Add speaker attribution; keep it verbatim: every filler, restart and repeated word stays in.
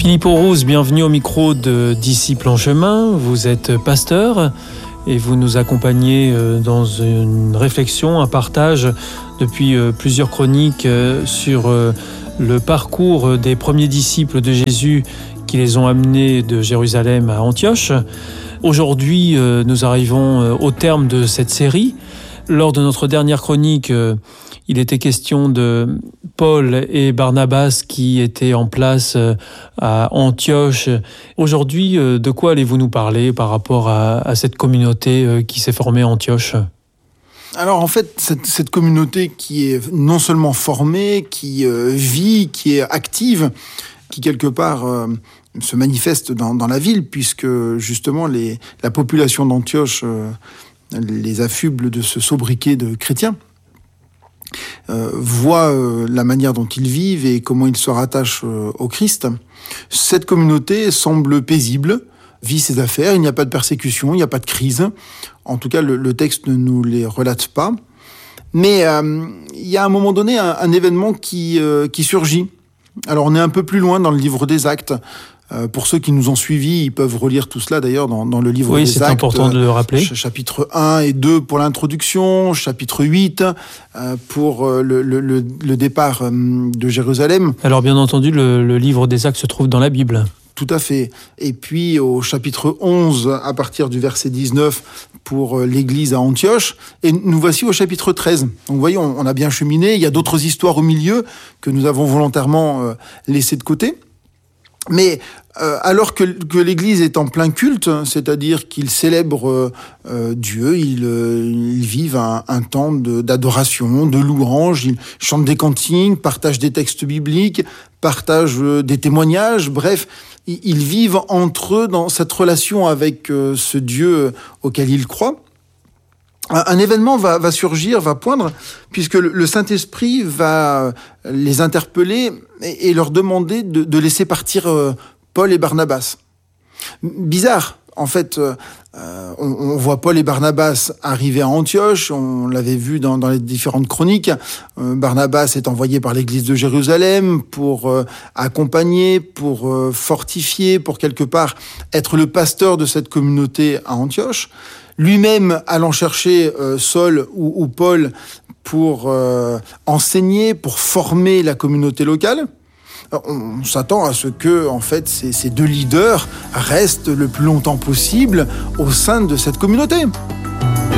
Speaker 1: Philippe Aurousse, bienvenue au micro de Disciples en chemin. Vous êtes pasteur et vous nous accompagnez dans une réflexion, un partage depuis plusieurs chroniques sur le parcours des premiers disciples de Jésus qui les ont amenés de Jérusalem à Antioche. Aujourd'hui, nous arrivons au terme de cette série. Lors de notre dernière chronique, il était question de Paul et Barnabas qui étaient en place à Antioche. Aujourd'hui, de quoi allez-vous nous parler par rapport à, à cette communauté qui s'est formée à Antioche ?
Speaker 2: Alors en fait, cette, cette communauté qui est non seulement formée, qui euh, vit, qui est active, qui quelque part euh, se manifeste dans, dans la ville, puisque justement les, la population d'Antioche euh, les affuble de ce sobriquet de chrétiens, euh, voit euh, la manière dont ils vivent et comment ils se rattachent euh, au Christ. Cette communauté semble paisible, vit ses affaires, il n'y a pas de persécution, il n'y a pas de crise. En tout cas, le, le texte ne nous les relate pas. Mais euh, il y a à un moment donné un, un événement qui, euh, qui surgit. Alors on est un peu plus loin dans le livre des Actes. Euh, pour ceux qui nous ont suivis, ils peuvent relire tout cela d'ailleurs dans, dans le livre
Speaker 1: oui,
Speaker 2: des Actes.
Speaker 1: Oui, c'est important de le rappeler.
Speaker 2: Ch- chapitre un et deux pour l'introduction, chapitre huit euh, pour euh, le, le, le départ euh, de Jérusalem.
Speaker 1: Alors bien entendu, le, le livre des Actes se trouve dans la Bible.
Speaker 2: Tout à fait. Et puis au chapitre onze, à partir du verset dix-neuf, pour l'église à Antioche. Et nous voici au chapitre treize. Donc vous voyez, on, on a bien cheminé. Il y a d'autres histoires au milieu que nous avons volontairement euh, laissées de côté. Mais euh, alors que, que l'Église est en plein culte, c'est-à-dire qu'ils célèbrent euh, euh, Dieu, ils, euh, ils vivent un, un temps de, d'adoration, de louange, ils chantent des cantines, partagent des textes bibliques, partagent euh, des témoignages, bref, ils, ils vivent entre eux dans cette relation avec euh, ce Dieu auquel ils croient. Un, un événement va, va surgir, va poindre, puisque le, le Saint-Esprit va les interpeller et, et leur demander de, de laisser partir euh, Paul et Barnabas. Bizarre, en fait, euh, on, on voit Paul et Barnabas arriver à Antioche, on l'avait vu dans, dans les différentes chroniques. Euh, Barnabas est envoyé par l'église de Jérusalem pour euh, accompagner, pour euh, fortifier, pour quelque part être le pasteur de cette communauté à Antioche. Lui-même allant chercher euh, Saul ou, ou Paul pour euh, enseigner, pour former la communauté locale. On s'attend à ce que, en fait, ces, ces deux leaders restent le plus longtemps possible au sein de cette communauté.